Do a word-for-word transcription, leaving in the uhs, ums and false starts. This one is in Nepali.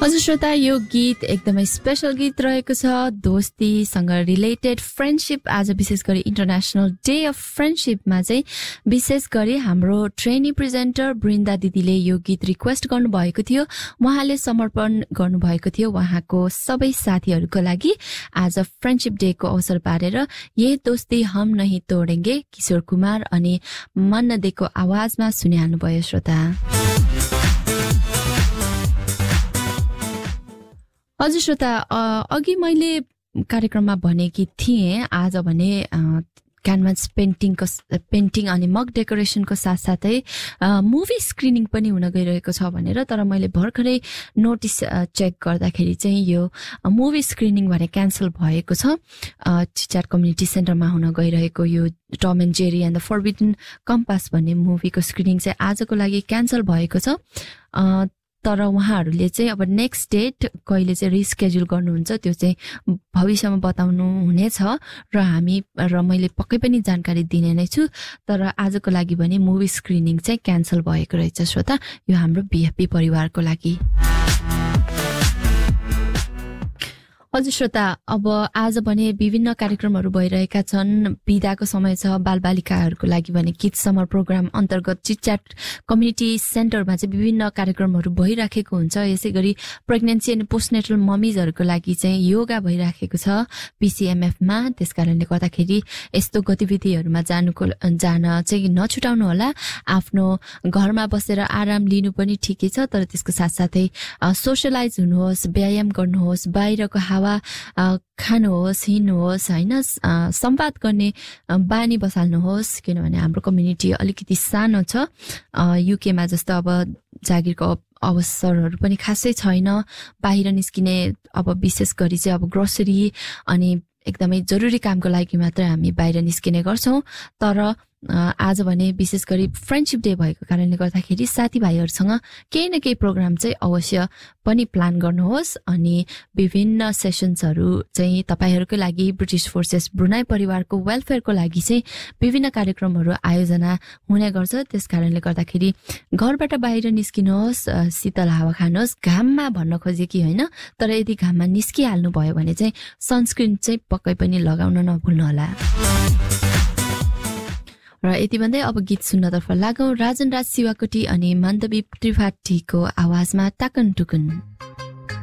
हजुर श्रोता, यो गीत एकदमै स्पेशल गीत रहेको छ। दोस्तीसँग रिलेटेड, फ्रेन्डशिप, आज विशेष गरी इन्टरनेसनल डे अफ फ्रेन्डशिपमा चाहिँ विशेष गरी हाम्रो ट्रेनी प्रेजेन्टर बृन्दा दिदीले यो गीत रिक्वेस्ट गर्नुभएको थियो। उहाँले समर्पण गर्नुभएको थियो उहाँको सबै साथीहरूको लागि आज फ्रेन्डशिप डेको अवसर पारेर। ये दोस्ती हम नहीं तोडेंगे किशोर कुमार अनि मन्ना देको आवाजमा सुनिहाल्नु भयो श्रोता। हजुर श्रोता, अघि मैले कार्यक्रममा भनेकी थिएँ आज भने क्यानभास पेन्टिङको पेन्टिङ अनि मग डेकोरेसनको साथसाथै मुभी स्क्रिनिङ पनि हुन गइरहेको छ भनेर। तर मैले भर्खरै नोटिस चेक गर्दाखेरि चाहिँ यो मुभी स्क्रिनिङ भने क्यान्सल भएको छ। चिचाट कम्युनिटी सेन्टरमा हुन गइरहेको यो Tom and Jerry and the forbidden compass भन्ने मुभीको स्क्रिनिङ चाहिँ आजको लागि क्यान्सल भएको छ। तर उहाँहरूले चाहिँ अब नेक्स्ट डेट कहिले चाहिँ रिस्केड्युल गर्नुहुन्छ त्यो चाहिँ भविष्यमा बताउनु हुनेछ र हामी र मैले पक्कै पनि जानकारी दिने नै छु। तर आजको लागि भने मुभी स्क्रिनिङ चाहिँ क्यान्सल भएको रहेछ श्रोता, यो हाम्रो बिएफपी परिवारको लागि। हजुर श्रोता, अब आज भने विभिन्न कार्यक्रमहरू भइरहेका छन्। बिदाको समय छ बालबालिकाहरूको लागि भने किड्स समर प्रोग्राम अन्तर्गत चिटच्याट कम्युनिटी सेन्टरमा चाहिँ विभिन्न कार्यक्रमहरू भइराखेको हुन्छ। यसै गरी प्रेग्नेन्सी एन्ड पोस्टनेटल ममिजहरूको लागि चाहिँ योगा भइराखेको छ पिसिएमएफमा। त्यस कारणले गर्दाखेरि यस्तो गतिविधिहरूमा जानुको जान चाहिँ नछुटाउनु होला। आफ्नो घरमा बसेर आराम लिनु पनि ठिकै छ, तर त्यसको साथसाथै सोसियलाइज हुनुहोस्, व्यायाम गर्नुहोस्, बाहिरको हावा खानुहोस्, हिँड्नुहोस्, होइन, संवाद गर्ने बानी बसाल्नुहोस्। किनभने हाम्रो कम्युनिटी अलिकति सानो छ। युकेमा जस्तो अब जागिरको अवसरहरू पनि खासै छैन। बाहिर निस्किने अब विशेष गरी चाहिँ अब ग्रोसरी अनि एकदमै जरुरी कामको लागि मात्रै हामी बाहिर निस्किने गर्छौँ। तर आज भने विशेष गरी फ्रेन्डशिप डे भएको कारणले गर्दाखेरि साथीभाइहरूसँग केही न केही प्रोग्राम चाहिँ अवश्य पनि प्लान गर्नुहोस्। अनि विभिन्न सेसन्सहरू चाहिँ तपाईँहरूकै लागि ब्रिटिस फोर्सेस ब्रुनाई परिवारको वेलफेयरको लागि चाहिँ विभिन्न कार्यक्रमहरू आयोजना हुने गर्छ। त्यस कारणले गर्दाखेरि घरबाट बाहिर निस्किनुहोस्, शीतल हावा खानुहोस्। घाममा भन्न खोजे कि होइन, तर यदि घाममा निस्किहाल्नु भयो भने चाहिँ सनस्क्रिन चाहिँ पक्कै पनि लगाउन नभुल्नुहोला। र यति भन्दै अब गीत सुन्नतर्फ लागौं। राजन राज शिवाकोटी अनि मान्दवी त्रिपाठीको आवाजमा टाकन टुकुन।